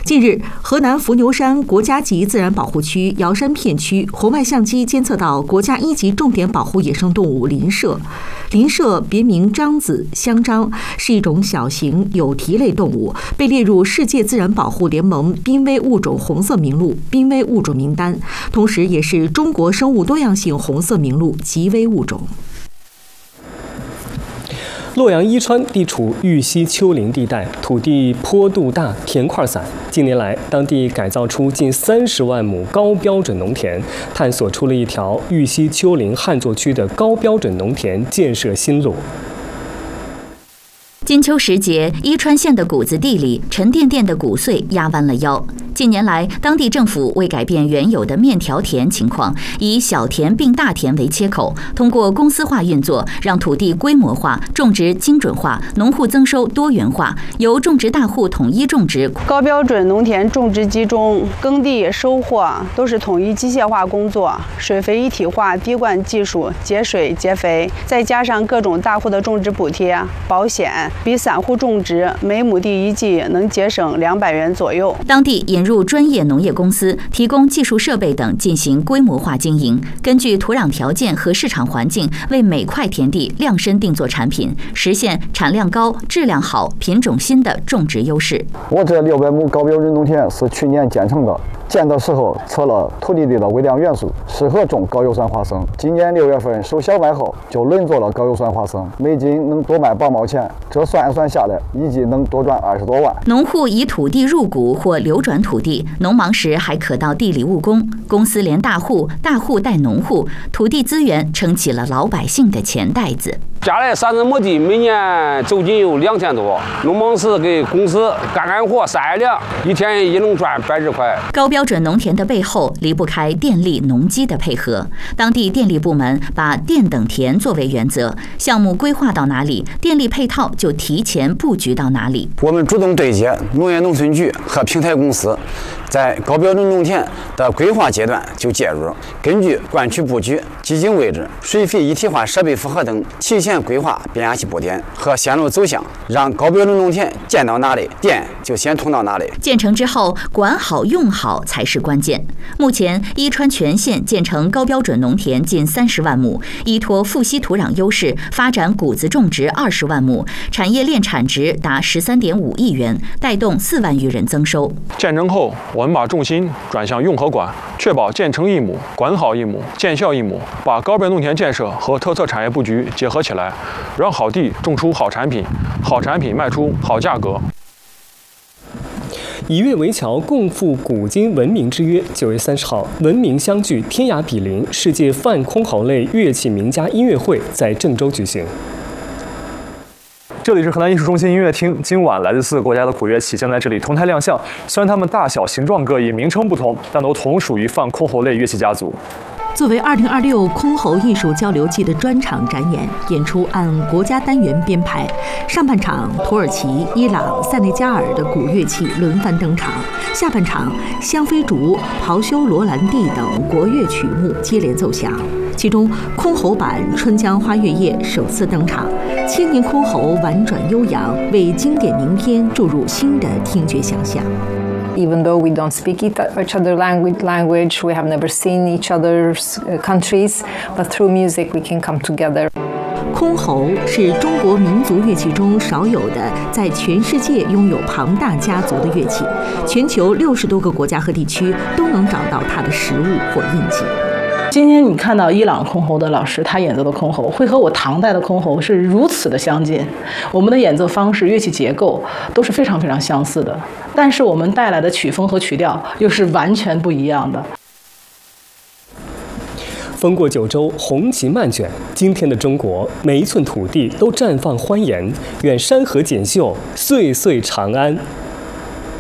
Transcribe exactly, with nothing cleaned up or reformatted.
近日，河南伏牛山国家级自然保护区瑶山片区红外相机监测到国家一级重点保护野生动物林麝。林麝别名獐子、香獐，是一种小型有蹄类动物，被列入世界自然保护联盟濒危物种红色名录濒危物种名单，同时也是中国生物多样性红色名录极危物种。 洛阳伊川地处玉溪丘陵地带，土地坡度大，田块散。近年来，当地改造出近三十万亩高标准农田，探索出了一条玉溪丘陵旱作区的高标准农田建设新路。 金秋时节，伊川县的谷子地里沉甸甸的谷穗压弯了腰。近年来，当地政府为改变原有的面条田情况，以小田并大田为切口，通过公司化运作，让土地规模化、种植精准化、农户增收多元化，由种植大户统一种植。 高标准农田种植集中，耕地收获都是统一机械化工作，水肥一体化、滴灌技术，节水节肥，再加上各种大户的种植补贴、保险，比散户种植每亩地一季能节省两百元左右。 当地引入专业农业公司，提供技术设备等进行规模化经营，根据土壤条件和市场环境，为每块田地量身定做产品，实现产量高、质量好、品种新的种植优势。 我这六百亩高标准农田是去年建成的，建的时候测了土地里的微量元素，适合种高油酸花生。今年六月份收小麦后，就轮作了高油酸花生，每斤能多卖八毛钱，这算一算下来，一季能多赚二十多万。 农户以土地入股或流转土地，农忙时还可到地里务工。公司连大户，大户带农户，土地资源撑起了老百姓的钱袋子。 家里三十亩地，每年周金有两千多，农忙时给公司干干活、晒晒粮，一天也能赚百十块。 高标准农田的背后离不开电力、农机的配合。当地电力部门把电等田作为原则，项目规划到哪里，电力配套就提前布局到哪里。 我们主动对接农业农村局和平台公司，在高标准农田的规划阶段就介入，根据灌区布局、基井位置、水肥一体化设备负荷等，提前规划变压器布点和线路走向，让高标准农田建到哪里，电就先通到哪里。 建成之后，管好用好才是关键。目前，伊川全县建成高标准农田近三十万亩，依托富硒土壤优势，发展谷子种植二十万亩，产业链产值达十三点五亿元，带动四万余人增收。 建成后，我们把重心转向用和管，确保建成一亩，管好一亩，见效一亩，把高标准农田建设和特色产业布局结合起来，让好地种出好产品，好产品卖出好价格。 以乐为桥，共赴古今文明之约。九月三十号，文明相聚，天涯比邻，世界泛箜篌类乐器名家音乐会在郑州举行。 这里是河南艺术中心音乐厅，今晚来自四个国家的古乐器将在这里同台亮相。虽然它们大小、形状各异，名称不同，但都同属于泛箜篌类乐器家族。 作为二零二六箜篌艺术交流季的专场展演，演出按国家单元编排。上半场，土耳其、伊朗、塞内加尔的古乐器轮番登场；下半场，香妃竹、庖修罗兰蒂等国乐曲目接连奏响。其中，箜篌版《春江花月夜》首次登场，千年箜篌婉转悠扬，为经典名篇注入新的听觉想象。 Even though we don't speak each other language, language, we have never seen each other's countries, but through music we can come together. 箜篌是中国民族乐器中少有的在全世界拥有庞大家族的乐器，全球六十多个国家和地区都能找到它的实物或印记。 今天你看到伊朗箜篌的老师，他演奏的箜篌会和我唐代的箜篌是如此的相近，我们的演奏方式、乐器结构都是非常非常相似的，但是我们带来的曲风和曲调又是完全不一样的。 风过九州，红旗漫卷。今天的中国，每一寸土地都绽放欢颜。愿山河锦绣，岁岁长安。